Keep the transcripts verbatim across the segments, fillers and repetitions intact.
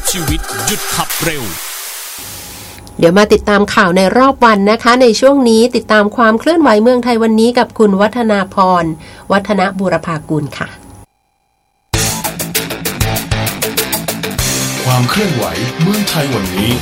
ฟชีวิตหยุดขับเร็วเดี๋ยวมาติดตามข่าวในรอบวันนะคะในช่วงนี้ติดตามความเคลื่อนไหวเมืองไทยวันนี้กับคุณวัฒนาพรวัฒนบูรพากุลค่ะความเคลื่อนไหวเมืองไทยวันนี้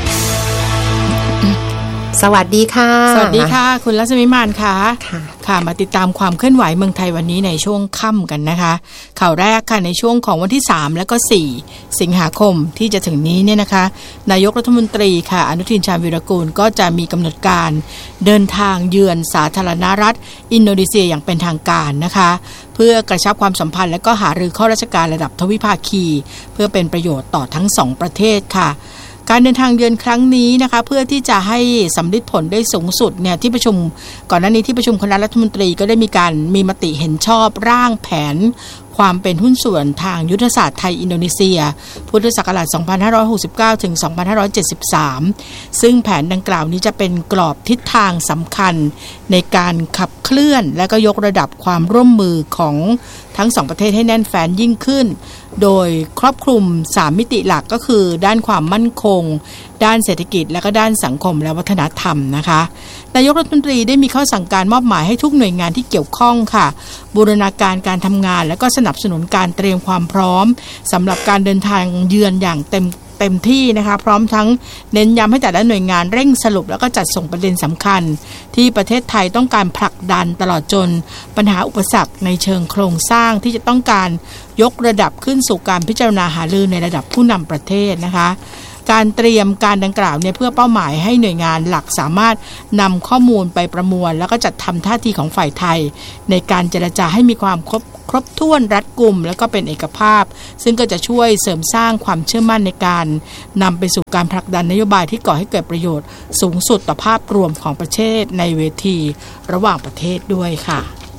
สวัสดีค่ะสวัสดีค่ะคุณรัศมิมานค่ะค่ะมาติดตามความเคลื่อนไหวเมืองไทยวันนี้ในช่วงค่ำกันนะคะข่าวแรกค่ะในช่วงของวันที่สามและก็สี่สิงหาคมที่จะถึงนี้เนี่ยนะคะนายกรัฐมนตรีค่ะอนุทินชาญวีรกูลก็จะมีกำหนดการเดินทางเยือนสาธารณรัฐอินโดนีเซียอย่างเป็นทางการนะคะเพื่อกระชับความสัมพันธ์และก็หารือข้อราชการระดับทวิภาคีเพื่อเป็นประโยชน์ต่อทั้งสองประเทศค่ะการเดินทางเยือนครั้งนี้นะคะเพื่อที่จะให้สำลิดผลได้สูงสุดเนี่ยที่ประชุมก่อนหน้านี้ที่ประชุมคณะรัฐมนตรีก็ได้มีการมีมติเห็นชอบร่างแผนความเป็นหุ้นส่วนทางยุทธศาสตร์ไทยอินโดนีเซียพุทธศักราชสองพันห้าร้อยหกสิบเก้าถึงสองพันห้าร้อยเจ็ดสิบสามซึ่งแผนดังกล่าวนี้จะเป็นกรอบทิศทางสำคัญในการขับเคลื่อนและก็ยกระดับความร่วมมือของทั้งสองประเทศให้แน่นแฟ้นยิ่งขึ้นโดยครอบคลุมสามมิติหลักก็คือด้านความมั่นคงด้านเศรษฐกิจและก็ด้านสังคมและวัฒนธรรมนะคะนายกรัฐมนตรีได้มีข้อสั่งการมอบหมายให้ทุกหน่วยงานที่เกี่ยวข้องค่ะบูรณาการการทำงานและก็สนับสนุนการเตรียมความพร้อมสำหรับการเดินทางเยือนอย่างเต็มเต็มที่นะคะพร้อมทั้งเน้นย้ำให้แต่ละหน่วยงานเร่งสรุปแล้วก็จัดส่งประเด็นสำคัญที่ประเทศไทยต้องการผลักดันตลอดจนปัญหาอุปสรรคในเชิงโครงสร้างที่จะต้องการยกระดับขึ้นสู่การพิจารณาหารือในระดับผู้นำประเทศนะคะการเตรียมการดังกล่าวเนี่ยเพื่อเป้าหมายให้หน่วยงานหลักสามารถนำข้อมูลไปประมวลแล้วก็จัดทำท่าทีของฝ่ายไทยในการเจรจาให้มีความครบครบถ้วนรัดกุมแล้วก็เป็นเอกภาพซึ่งก็จะช่วยเสริมสร้างความเชื่อมั่นในการนำไปสู่การผลักดันนโยบายที่ก่อให้เกิดประโยชน์สูงสุดต่อภาพรวมของประเทศในเวทีระหว่างประเทศด้วยค่ะ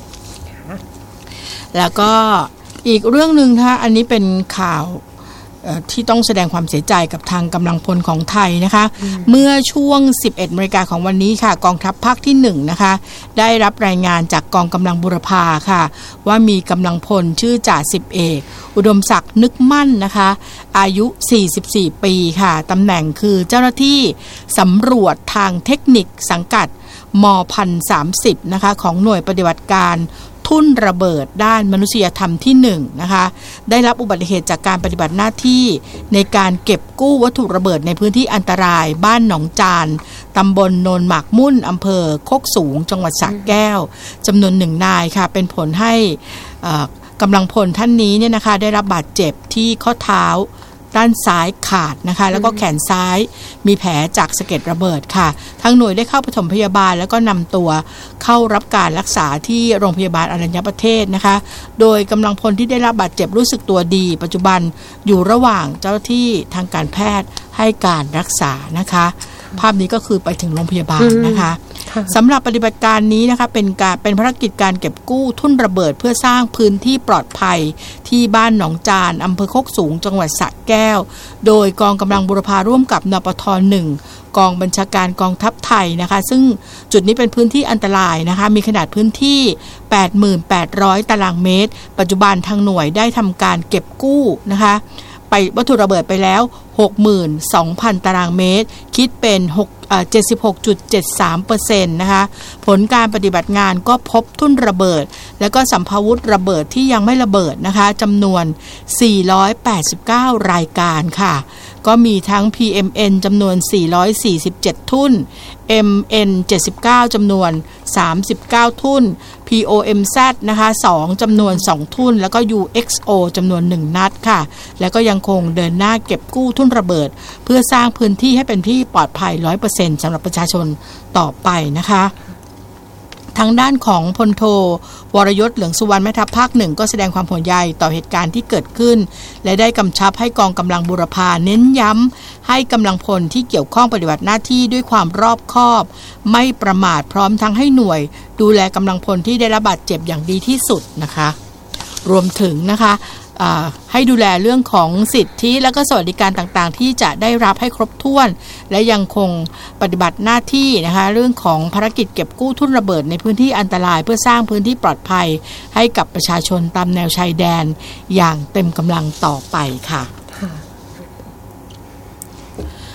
แล้วก็อีกเรื่องนึงนะคะอันนี้เป็นข่าวที่ต้องแสดงความเสียใจกับทางกำลังพลของไทยนะคะเมื่อช่วง สิบเอ็ดนาฬิกาของวันนี้ค่ะกองทัพภาคที่หนึ่งนะคะได้รับรายงานจากกองกำลังบุรพาค่ะว่ามีกำลังพลชื่อจ่าสิบเอกอุดมศักดิ์นึกมั่นนะคะอายุสี่สิบสี่ปีค่ะตำแหน่งคือเจ้าหน้าที่สำรวจทางเทคนิคสังกัดม หนึ่งพันสามสิบนะคะของหน่วยปฏิบัติการทุ่นระเบิดด้านมนุษยธรรมที่หนึ่งนะคะได้รับอุบัติเหตุจากการปฏิบัติหน้าที่ในการเก็บกู้วัตถุระเบิดในพื้นที่อันตรายบ้านหนองจานตำบลโนนหมากมุ่นอำเภอโคกสูงจังหวัดสระแก้วจำนวนหนึ่งนายค่ะเป็นผลให้กำลังพลท่านนี้เนี่ยนะคะได้รับบาดเจ็บที่ข้อเท้าด้านซ้ายขาดนะคะแล้วก็แขนซ้ายมีแผลจากสะเก็ดระเบิดค่ะทางหน่วยได้เข้าปฐมพยาบาลแล้วก็นำตัวเข้ารับการรักษาที่โรงพยาบาลอรัญญประเทศนะคะโดยกำลังพลที่ได้รับบาดเจ็บรู้สึกตัวดีปัจจุบันอยู่ระหว่างเจ้าหน้าที่ทางการแพทย์ให้การรักษานะคะภาพนี้ก็คือไปถึงโรงพยาบาลนะคะสำหรับปฏิบัติการนี้นะคะเป็นการเป็นภารกิจการเก็บกู้ทุ่นระเบิดเพื่อสร้างพื้นที่ปลอดภัยที่บ้านหนองจานอำเภอโคกสูงจังหวัดสระแก้วโดยกองกำลังบุรพาร่วมกับนปทหนึ่งกองบัญชาการกองทัพไทยนะคะซึ่งจุดนี้เป็นพื้นที่อันตรายนะคะมีขนาดพื้นที่ แปดหมื่นแปดร้อย ตารางเมตรปัจจุบันทางหน่วยได้ทำการเก็บกู้นะคะไปวัตถุระเบิดไปแล้ว หกหมื่นสองพัน ตารางเมตรคิดเป็นเจ็ดสิบหกจุดเจ็ดสามเปอร์เซ็นต์ นะคะผลการปฏิบัติงานก็พบทุ่นระเบิดและก็สัมภาวุธระเบิดที่ยังไม่ระเบิดนะคะจำนวนสี่ร้อยแปดสิบเก้ารายการค่ะก็มีทั้ง พี เอ็ม เอ็น จำนวนสี่ร้อยสี่สิบเจ็ดทุ่น เอ็ม เอ็น เจ็ดสิบเก้า จำนวนสามสิบเก้าทุ่น พี โอ เอ็ม แซด นะคะสองจำนวนสองทุ่นแล้วก็ ยู เอ็กซ์ โอ จำนวนหนึ่งนัดค่ะแล้วก็ยังคงเดินหน้าเก็บกู้ทุ่นระเบิดเพื่อสร้างพื้นที่ให้เป็นที่ปลอดภัย ร้อยเปอร์เซ็นต์ สำหรับประชาชนต่อไปนะคะทางด้านของพลโทวรยศเหลืองสุวรรณแม่ทัพภาคหนึ่งก็แสดงความห่วงใยต่อเหตุการณ์ที่เกิดขึ้นและได้กำชับให้กองกำลังบูรพาเน้นย้ำให้กำลังพลที่เกี่ยวข้องปฏิบัติหน้าที่ด้วยความรอบคอบไม่ประมาทพร้อมทั้งให้หน่วยดูแลกำลังพลที่ได้รับบาดเจ็บอย่างดีที่สุดนะคะรวมถึงนะคะให้ดูแลเรื่องของสิทธิและก็สวัสดิการต่างๆที่จะได้รับให้ครบถ้วนและยังคงปฏิบัติหน้าที่นะคะเรื่องของภารกิจเก็บกู้ทุ่นระเบิดในพื้นที่อันตรายเพื่อสร้างพื้นที่ปลอดภัยให้กับประชาชนตามแนวชายแดนอย่างเต็มกำลังต่อไปค่ะ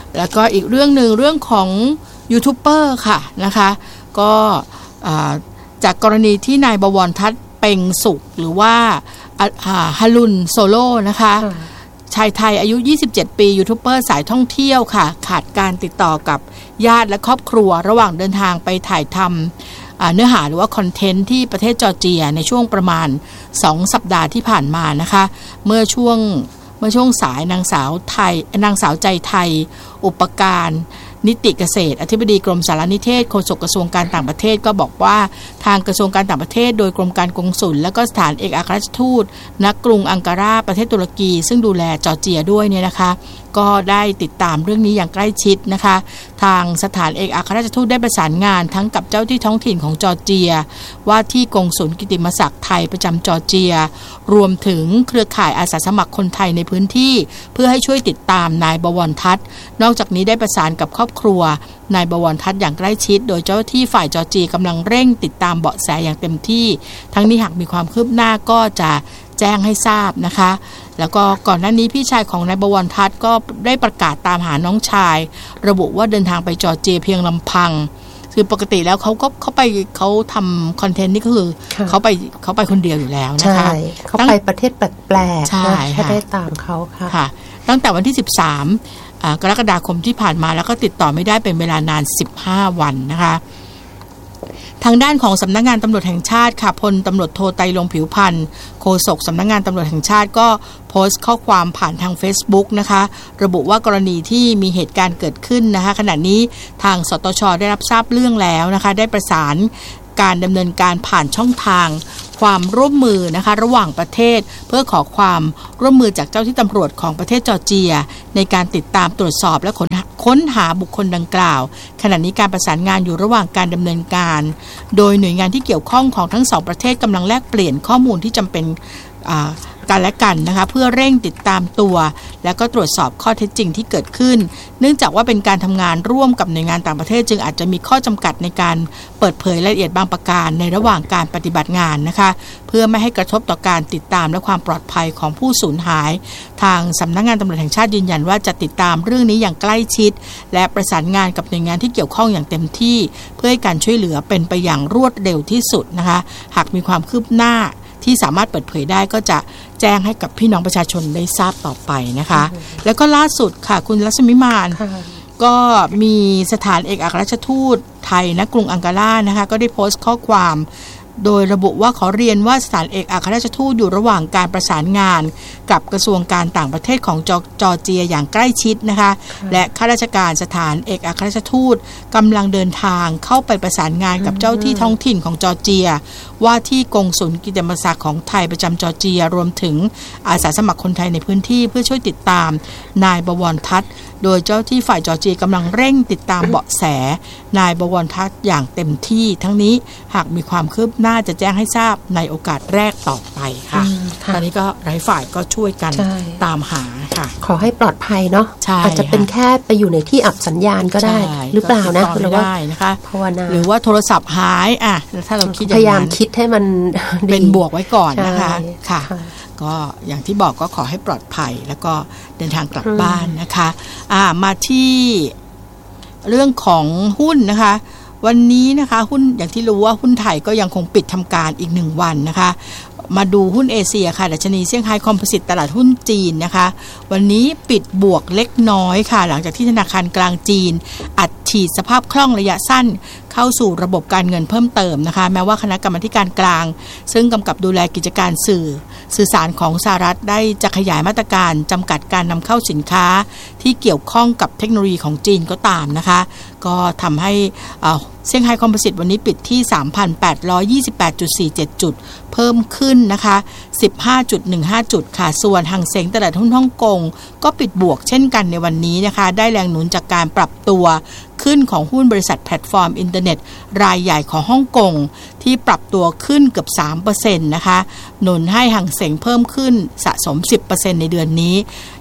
แล้วก็อีกเรื่องหนึ่งเรื่องของยูทูบเบอร์ค่ะนะคะก็จากกรณีที่นายบวรทัศน์เป่งสุขหรือว่าฮารุนโซโล่นะคะชายไทยอายุยี่สิบเจ็ดปียูทูบเบอร์สายท่องเที่ยวค่ะขาดการติดต่อกับญาติและครอบครัวระหว่างเดินทางไปถ่ายทำเนื้อหาหรือว่าคอนเทนต์ที่ประเทศจอร์เจียในช่วงประมาณสองสัปดาห์ที่ผ่านมานะคะเมื่อช่วงเมื่อช่วงสายนางสาวไทยนางสาวใจไทยอุปการนิติเกษตรอธิบดีกรมสารนิเทศโฆษกกระทรวงการต่างประเทศก็บอกว่าทางกระทรวงการต่างประเทศโดยกรมการกงสุลและก็สถานเอกอัครราชทูตณกรุงอังการาประเทศตุรกีซึ่งดูแลจอร์เจียด้วยเนี่ยนะคะก็ได้ติดตามเรื่องนี้อย่างใกล้ชิดนะคะทางสถานเอกอัครราชทูตได้ประสานงานทั้งกับเจ้าที่ท้องถิ่นของจอร์เจียว่าที่กงสุลกิติมศักดิ์ไทยประจำจอร์เจียรวมถึงเครือข่ายอาสาสมัครคนไทยในพื้นที่เพื่อให้ช่วยติดตามนายบวรทัศน์นอกจากนี้ได้ประสานกับครอบครัวนายบวรทัศน์อย่างใกล้ชิดโดยเจ้าหน้าที่ฝ่ายจอร์เจียกำลังเร่งติดตามเบาะแสอย่างเต็มที่ทั้งนี้หากมีความคืบหน้าก็จะแจ้งให้ทราบนะคะแล้วก็ก่อนหน้านี้พี่ชายของนายบวรทัศน์ก็ได้ประกาศตามหาน้องชายระบุว่าเดินทางไปจอร์เจียเพียงลำพังคือปกติแล้วเขาก็เขาไปเขาทำคอนเทนต์นี่ก็คือเขาไปเขาไปคนเดียวอยู่แล้วนะคะใช่เขาไปประเทศแปลกๆนะถ้าได้ตามเขาค่ะตั้งแต่วันที่สิบสามกรกฎาคมที่ผ่านมาแล้วก็ติดต่อไม่ได้เป็นเวลานานสิบห้าวันนะคะทางด้านของสำนักงานตำรวจแห่งชาติค่ะพลตำรวจโทไตรรงค์ผิวพรรณโฆษกสำนักงานตำรวจแห่งชาติก็โพสต์ข้อความผ่านทาง Facebook นะคะระบุว่ากรณีที่มีเหตุการณ์เกิดขึ้นนะคะขณะนี้ทางสตช.ได้รับทราบเรื่องแล้วนะคะได้ประสานการดำเนินการผ่านช่องทางความร่วมมือนะคะระหว่างประเทศเพื่อขอความร่วมมือจากเจ้าที่ตำรวจของประเทศจอร์เจียในการติดตามตรวจสอบและค้นหาบุคคลดังกล่าวขณะนี้การประสานงานอยู่ระหว่างการดำเนินการโดยหน่วยงานที่เกี่ยวข้องของทั้งสองประเทศกำลังแลกเปลี่ยนข้อมูลที่จำเป็นกันและกันนะคะเพื่อเร่งติดตามตัวและก็ตรวจสอบข้อเท็จจริงที่เกิดขึ้นเนื่องจากว่าเป็นการทำงานร่วมกับหน่วยงานต่างประเทศจึงอาจจะมีข้อจำกัดในการเปิดเผยรายละเอียดบางประการในระหว่างการปฏิบัติงานนะคะเพื่อไม่ให้กระทบต่อการติดตามและความปลอดภัยของผู้สูญหายทางสำนักงานตำรวจแห่งชาติยืนยันว่าจะติดตามเรื่องนี้อย่างใกล้ชิดและประสานงานกับหน่วยงานที่เกี่ยวข้องอย่างเต็มที่เพื่อให้การช่วยเหลือเป็นไปอย่างรวดเร็วที่สุดนะคะหากมีความคืบหน้าที่สามารถเปิดเผยได้ก็จะแจ้งให้กับพี่น้องประชาชนได้ทราบต่อไปนะคะแล้วก็ล่าสุดค่ะคุณรัศมิมานก็มีสถานเอกอัครราชทูตไทยณกรุงอังการานะคะก็ได้โพสต์ข้อความโดยระบุว่าขอเรียนว่าสถานเอกอัครราชทูตอยู่ระหว่างการประสานงานกับกระทรวงการต่างประเทศของจอร์เจียอย่างใกล้ชิดนะคะและข้าราชการสถานเอกอัครราชทูตกำลังเดินทางเข้าไปประสานงานกับเจ้าที่ท้องถิ่นของจอร์เจียว่าที่กงสุลกิติมศักดิ์ของไทยประจำจอร์เจียรวมถึงอาสาสมัครคนไทยในพื้นที่เพื่อช่วยติดตามนายบวรทัศน์โดยเจ้าที่ฝ่ายจอร์เจียกำลังเร่งติดตามเบาะแสนายบวรทัศน์อย่างเต็มที่ทั้งนี้หากมีความคืบหน้าจะแจ้งให้ทราบในโอกาสแรกต่อไปค่ะตอนนี้ก็หลายฝ่ายก็ช่วยกันตามหาค่ะขอให้ปลอดภัยเนาะอาจจะเป็นแค่ไปอยู่ในที่อับสัญญาณก็ได้หรือเปล่านะหรือว่านะคะภาวนาหรือว่าโทรศัพท์หายอ่ะถ้าเราคิดพยายามคิดให้มันเป็นบวกไว้ก่อนนะคะค่ะก็อย่างที่บอกก็ขอให้ปลอดภัยแล้วก็เดินทางกลับบ้านนะคะอ่ามาที่เรื่องของหุ้นนะคะวันนี้นะคะหุ้นอย่างที่รู้ว่าหุ้นไทยก็ยังคงปิดทำการอีกหนึ่งวันนะคะมาดูหุ้นเอเชียค่ะดัชนีเซี่ยงไฮ้คอมโพสิตตลาดหุ้นจีนนะคะวันนี้ปิดบวกเล็กน้อยค่ะหลังจากที่ธนาคารกลางจีนอัดฉีดสภาพคล่องระยะสั้นเข้าสู่ระบบการเงินเพิ่มเติมนะคะแม้ว่าคณะกรรมาธิการกลางซึ่งกำกับดูแลกิจการสื่อสื่อสารของสหรัฐได้จะขยายมาตรการจำกัดการนำเข้าสินค้าที่เกี่ยวข้องกับเทคโนโลยีของจีนก็ตามนะคะก็ทำให้เซี่ยงไฮ้คอมโพสิตวันนี้ปิดที่ สามพันแปดร้อยยี่สิบแปดจุดสี่เจ็ด จุดเพิ่มขึ้นนะคะ สิบห้าจุดหนึ่งห้า จุดค่ะส่วนหั่งเส็งตลาดหุ้นฮ่องกงก็ปิดบวกเช่นกันในวันนี้นะคะได้แรงหนุนจากการปรับตัวขึ้นของหุ้นบริษัทแพลตฟอร์มอินเทอร์เน็ตรายใหญ่ของฮ่องกงที่ปรับตัวขึ้นเกือบ สามเปอร์เซ็นต์ นะคะหนุนให้หั่งเส็งเพิ่มขึ้นสะสม สิบเปอร์เซ็นต์ ในเดือนนี้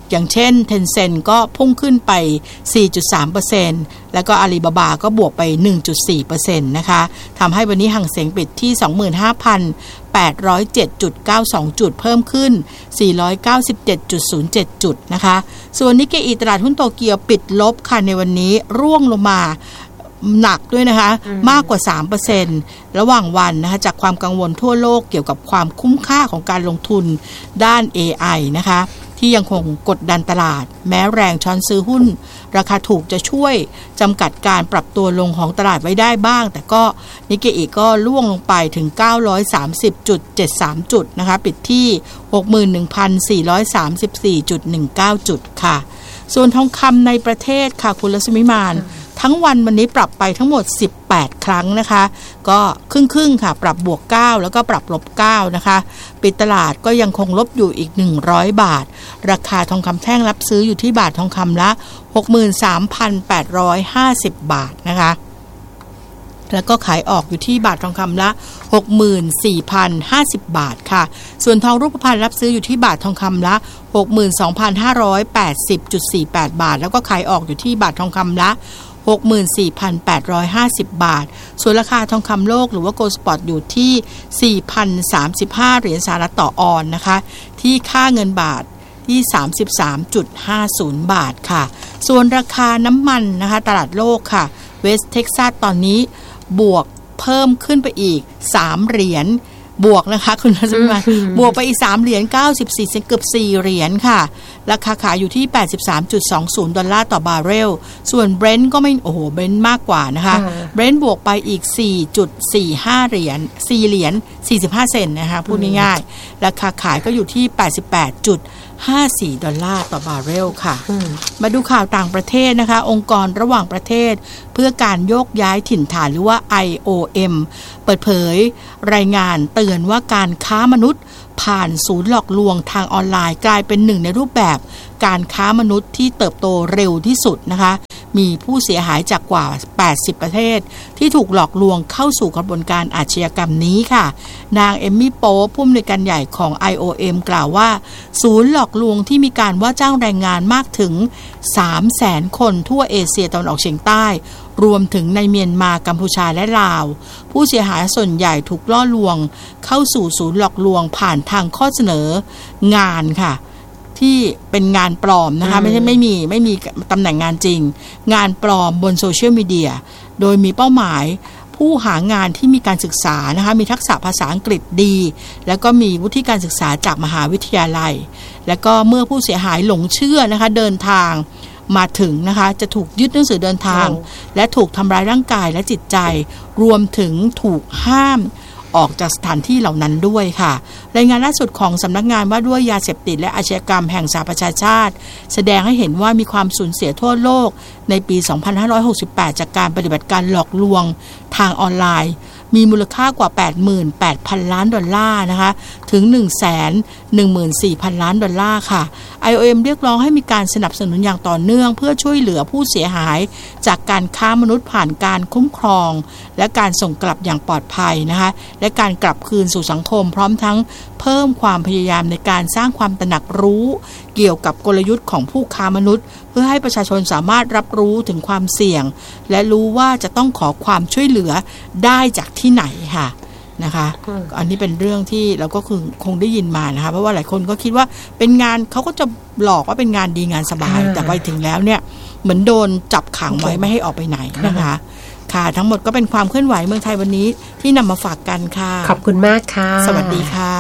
อย่างเช่น Tencent ก็พุ่งขึ้นไป สี่จุดสามเปอร์เซ็นต์ แล้วก็ Alibaba ก็บวกไป หนึ่งจุดสี่เปอร์เซ็นต์ นะคะทำให้วันนี้หังเส็งปิดที่ สองหมื่นห้าพันแปดร้อยเจ็ดจุดเก้าสอง จุดเพิ่มขึ้น สี่ร้อยเก้าสิบเจ็ดจุดศูนย์เจ็ด จุดนะคะส่วนนิกเกอิตลาดหุ้นโตเกียวปิดลบค่ะในวันนี้ร่วงลงมาหนักด้วยนะคะมากกว่า สามเปอร์เซ็นต์ ระหว่างวันนะคะจากความกังวลทั่วโลกเกี่ยวกับความคุ้มค่าของการลงทุนด้าน เอ ไอ นะคะที่ยังคงกดดันตลาดแม้แรงช้อนซื้อหุ้นราคาถูกจะช่วยจำกัดการปรับตัวลงของตลาดไว้ได้บ้างแต่ก็นิกเกอิก็ล่วงลงไปถึง เก้าร้อยสามสิบจุดเจ็ดสาม จุดนะคะปิดที่ หกหมื่นหนึ่งพันสี่ร้อยสามสิบสี่จุดหนึ่งเก้า จุดค่ะส่วนทองคำในประเทศค่ะคุณรัศมิมานทั้งวันวันนี้ปรับไปทั้งหมดสิบแปดครั้งนะคะก็ครึ่งๆค่ะปรับบวกเก้าแล้วก็ปรับลบเก้านะคะปิดตลาดก็ยังคงลบอยู่อีกหนึ่งร้อยบาทราคาทองคำแท่งรับซื้ออยู่ที่บาททองคำละ หกหมื่นสามพันแปดร้อยห้าสิบ บาทนะคะแล้วก็ขายออกอยู่ที่บาททองคำละ หกหมื่นสี่พันห้าสิบ บาทค่ะส่วนทองรูปพรรณรับซื้ออยู่ที่บาททองคำละ หกหมื่นสองพันห้าร้อยแปดสิบจุดสี่แปด บาทแล้วก็ขายออกอยู่ที่บาททองคำละ หกหมื่นสี่พันแปดร้อยห้าสิบ บาทส่วนราคาทองคำโลกหรือว่า Gold Spot อยู่ที่ สี่พันสามสิบห้า เหรียญสหรัฐต่อออนซ์นะคะที่ค่าเงินบาทที่ สามสิบสามจุดห้าศูนย์ บาทค่ะส่วนราคาน้ำมันนะคะตลาดโลกค่ะเวสต์เท็กซัสตอนนี้บวกเพิ่มขึ้นไปอีกสามเหรียญบวกนะคะคุณรัศมีมาบวกไปอีกสามเหรียญเก้าสิบสี่เซนต์เกือบสี่เหรียญค่ะราคาขายอยู่ที่ แปดสิบสามจุดสองศูนย์ ดอลลาร์ต่อบาร์เรลส่วน Brent ก็ไม่โอ้โห Brent มากกว่านะคะ Brent บวกไปอีก สี่จุดสี่ห้า เหรียญสี่เหรียญสี่สิบห้าเซนต์นะคะพูดง่ายๆราคาขายก็อยู่ที่ แปดสิบแปดจุดห้าสี่ ดอลลาร์ต่อบาร์เรลค่ะมาดูข่าวต่างประเทศนะคะองค์กรระหว่างประเทศเพื่อการโยกย้ายถิ่นฐานหรือว่า ไอ โอ เอ็ม เปิดเผยรายงานเตือนว่าการค้ามนุษย์ผ่านศูนย์หลอกลวงทางออนไลน์กลายเป็นหนึ่งในรูปแบบการค้ามนุษย์ที่เติบโตเร็วที่สุดนะคะมีผู้เสียหายจากกว่าแปดสิบประเทศที่ถูกหลอกลวงเข้าสู่กระบวนการอาชญากรรมนี้ค่ะนางเอมมี่โป๊ผู้อำนวยการใหญ่ของ ไอ โอ เอ็ม กล่าวว่าศูนย์หลอกลวงที่มีการว่าจ้างแรงงานมากถึง สามแสน คนทั่วเอเชียตะวันออกเฉียงใต้รวมถึงในเมียนมากัมพูชาและลาวผู้เสียหายส่วนใหญ่ถูกล่อลวงเข้าสู่ศูนย์หลอกลวงผ่านทางข้อเสนองานค่ะที่เป็นงานปลอมนะคะไม่ใช่ไม่มีไม่มีตำแหน่งงานจริงงานปลอมบนโซเชียลมีเดียโดยมีเป้าหมายผู้หางานที่มีการศึกษานะคะมีทักษะภาษาอังกฤษดีแล้วก็มีวุฒิการศึกษาจากมหาวิทยาลัยแล้วก็เมื่อผู้เสียหายหลงเชื่อนะคะเดินทางมาถึงนะคะจะถูกยึดหนังสือเดินทางและถูกทำร้ายร่างกายและจิตใจรวมถึงถูกห้ามออกจากสถานที่เหล่านั้นด้วยค่ะรายงานล่าสุดของสำนักงานว่าด้วยยาเสพติดและอาชญากรรมแห่งสหประชาชาติแสดงให้เห็นว่ามีความสูญเสียทั่วโลกในปี สองพันห้าร้อยหกสิบแปด จากการปฏิบัติการหลอกลวงทางออนไลน์มีมูลค่ากว่า แปดหมื่นแปดพัน ล้านดอลลาร์นะคะถึง หนึ่งแสนหนึ่งหมื่นสี่พัน ล้านดอลลาร์ค่ะ ไอ โอ เอ็ม เรียกร้องให้มีการสนับสนุนอย่างต่อเนื่องเพื่อช่วยเหลือผู้เสียหายจากการค้ามนุษย์ผ่านการคุ้มครองและการส่งกลับอย่างปลอดภัยนะคะและการกลับคืนสู่สังคมพร้อมทั้งเพิ่มความพยายามในการสร้างความตระหนักรู้เกี่ยวกับกลยุทธ์ของผู้ค้ามนุษย์เพื่อให้ประชาชนสามารถรับรู้ถึงความเสี่ยงและรู้ว่าจะต้องขอความช่วยเหลือได้จากที่ไหนค่ะนะคะอันนี้เป็นเรื่องที่เราก็คือคงได้ยินมานะคะเพราะว่าหลายคนก็คิดว่าเป็นงานเขาก็จะหลอกว่าเป็นงานดีงานสบายแต่ไปถึงแล้วเนี่ยเหมือนโดนจับขังไว้ไม่ให้ออกไปไหนนะคะค่ะทั้งหมดก็เป็นความเคลื่อนไหวเมืองไทยวันนี้ที่นำมาฝากกันค่ะขอบคุณมากค่ะสวัสดีค่ะ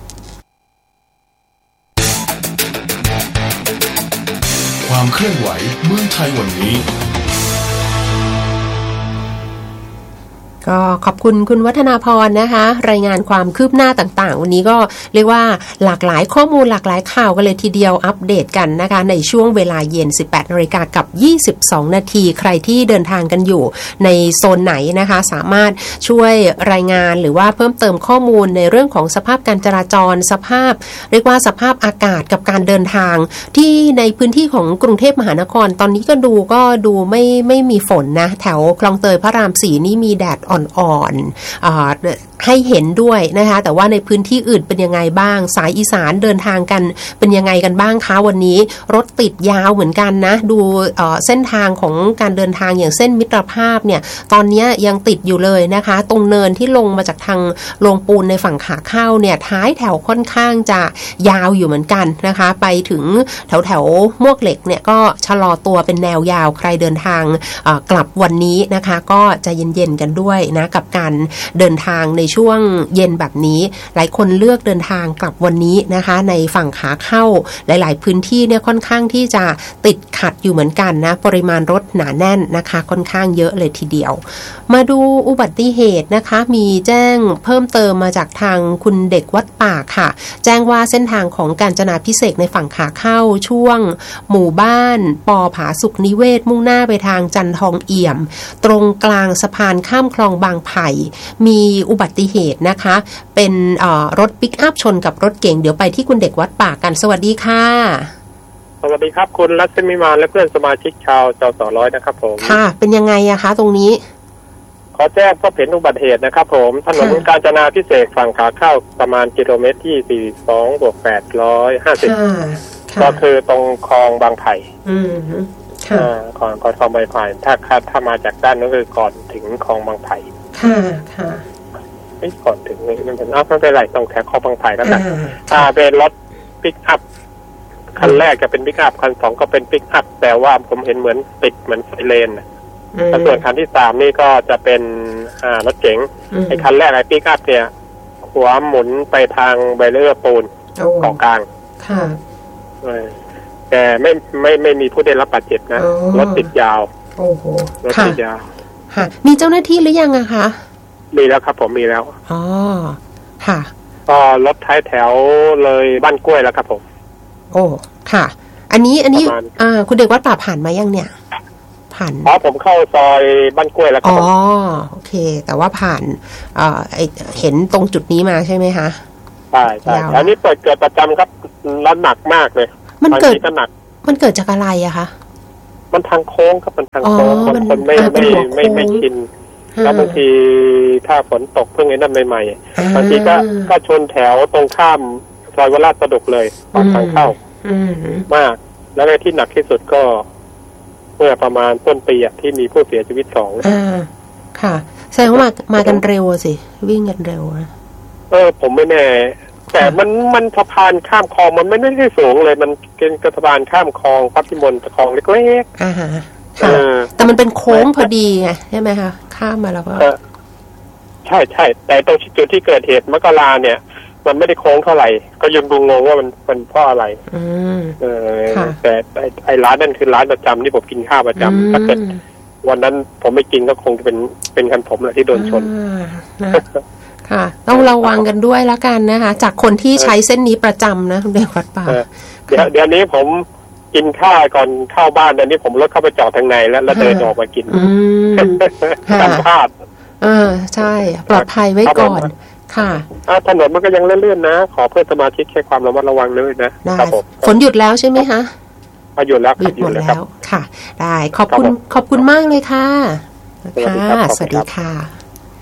ความเคลื่อนไหวเมืองไทยวันนี้ก็ขอบคุณคุณวัฒนาพรนะคะรายงานความคืบหน้าต่างๆวันนี้ก็เรียกว่าหลากหลายข้อมูลหลากหลายข่าวกันเลยทีเดียวอัปเดตกันนะคะในช่วงเวลาเย็น สิบแปดนาฬิกา กับยี่สิบสองนาทีใครที่เดินทางกันอยู่ในโซนไหนนะคะสามารถช่วยรายงานหรือว่าเพิ่มเติมข้อมูลในเรื่องของสภาพการจราจรสภาพเรียกว่าสภาพอากาศกับการเดินทางที่ในพื้นที่ของกรุงเทพมหานครตอนนี้ก็ดูก็ดูไม่ไม่มีฝนนะแถวคลองเตยพระรามสี่นี่มีแดดอ่อนๆให้เห็นด้วยนะคะแต่ว่าในพื้นที่อื่นเป็นยังไงบ้างสายอีสานเดินทางกันเป็นยังไงกันบ้างคะวันนี้รถติดยาวเหมือนกันนะดูเอ่อเส้นทางของการเดินทางอย่างเส้นมิตรภาพเนี่ยตอนนี้ยังติดอยู่เลยนะคะตรงเนินที่ลงมาจากทางโรงปูนในฝั่งขาเข้าเนี่ยท้ายแถวค่อนข้างจะยาวอยู่เหมือนกันนะคะไปถึงแถวแถวมวกเหล็กเนี่ยก็ชะลอตัวเป็นแนวยาวใครเดินทางกลับวันนี้นะคะก็จะเย็นๆกันด้วยนะกับการเดินทางในช่วงเย็นแบบนี้หลายคนเลือกเดินทางกลับวันนี้นะคะในฝั่งขาเข้าหลายๆพื้นที่เนี่ยค่อนข้างที่จะติดขัดอยู่เหมือนกันนะปริมาณรถหนาแน่นนะคะค่อนข้างเยอะเลยทีเดียวมาดูอุบัติเหตุนะคะมีแจ้งเพิ่มเติมมาจากทางคุณเด็กวัดป่าค่ะแจ้งว่าเส้นทางของกาญจนาภิเษกในฝั่งขาเข้าช่วงหมู่บ้านปอผาสุกนิเวศมุ่งหน้าไปทางจันทองเอี่ยมตรงกลางสะพานข้ามคลองบางไผ่มีอุบัติเหตุนะคะเป็นรถปิกอัพชนกับรถเก๋งเดี๋ยวไปที่คุณเด็กวัดป่ากันสวัสดีค่ะสวัสดีครับคุณรัศมีมานและเพื่อนสมาชิกชาวจสร้อยนะครับผมค่ะเป็นยังไงอะคะตรงนี้ขอแจ้งพบเห็นอุบัติเหตุนะครับผมถนนกาญจนาภิเษกฝั่งขาเข้าประมาณกิโลเมตรที่สี่สิบสองบวกแปดร้อยห้าสิบก็คือตรงคลองบางไผ่อืมค่ะคลองคลองบางไผ่ถ้าถ้ามาจากด้านนั้นคือก่อนถึงคลองบางไผ่ค่ะค่ะไม่ก่อนถึงนี่มันเป็นอ้าวไม่เป็นไรต้องแค่คลองบางไผ่แล้วกันถ้าเป็นรถปิกอัพคันแรกจะเป็นปิกอัพคันสองก็เป็นปิกอัพแต่ว่าผมเห็นเหมือนติดเหมือนไซเรนส่วนคันที่สามนี่ก็จะเป็นอ่ารถเก๋งไอ้คันแรกไอ้ปิกอัพเนี่ยหัวหมุนไปทางไบเรอร์ปูนเกาะกลางค่ะแต่ไม่ไม่ไม่มีผู้ได้รับบาดเจ็บนะรถติดยาวโอ้โหรถติดยาวค่ะมีเจ้าหน้าที่หรือยังอะคะมีแล้วครับผมมีแล้วอ๋อค่ะก็รถท้ายแถวเลยบ้านกล้วยแล้วครับผมโอ้ค่ะอันนี้อันนี้อ่าคุณเด็กวัดป่าผ่านมายังเนี่ยผ่านอ๋อผมเข้าซอยบ้านกล้วยแล้วครับอ๋อโอเคแต่ว่าผ่านเอ่อเห็นตรงจุดนี้มาใช่ไหมคะใช่ใช่อันนี้เปิดเกิดประจำครับแล้วหนักมากเลยมันเกิดก็หนักมันเกิดจากอะไรอะคะมันทางโค้งครับมันทางโค้งคนคนไม่ไม่ไม่ไม่ชินแล้วบางทีถ้าฝนตกเพิ่งไอ้นั่นใหม่ๆบางทีก็ก็ชนแถวตรงข้ามซอยวราชสะดกเลยปากทางเข้ามากแล้วในที่หนักที่สุดก็เมื่อประมาณต้นปีที่มีผู้เสียชีวิตสองอ่าค่ะแสดงว่ามามากันเร็วสิวิ่งกันเร็วนะเออผมไม่แน่แต่มันมันสะพานข้ามคลองมันไม่ได้สูงเลยมันเป็นสะพานข้ามคลองพระพิมลคลองเล็กๆอ่าฮะค่ะแต่มันเป็นโค้งพอดีไงใช่ไหมคะข้ามมาแล้วก็ใช่ใช่แต่ตรงจุดที่เกิดเหตุมกราเนี่ยมันไม่ได้โค้งเท่าไหร่ก็ยังดูงงว่ามันมันเพราะอะไรอืมเออแต่ไอ้ไอ้ร้านนั่นคือร้านประจำที่ผมกินข้าวประจำถ้าเกิดวันนั้นผมไม่กินก็คงจะเป็นเป็นคันผมแหละที่โดนชนค่ะต้องระวังกันด้วยแล้วกันนะคะจากคนที่ใช้เส้นนี้ประจำนะคุณเด็กวัดป่าเดี๋ยวเดี๋ยวนี้ผมกินข้าวก่อนเข้าบ้านเดี๋ยวนี้ผมรถเข้าไปจอดทางในแล้วแล้วเดินออกมากินตามภาพเออใช่ปลอดภัยไว้ก่อนค่ะถนนมันก็ยังเลื่อนๆนะขอเพื่อนสมาชิกแค่ความระมัดระวังเลยนะครับผมฝนหยุดแล้วใช่ไหมคะหยุดแล้วหยุดหมดแล้วค่ะได้ขอบคุณขอบคุณมากเลยค่ะค่ะสวัสดีค่ะ